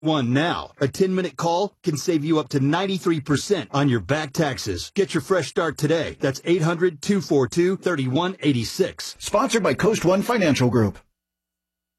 One now. A 10-minute call can save you up to 93% on your back taxes. Get your fresh start today. That's 800-242-3186. Sponsored by Coast One Financial Group.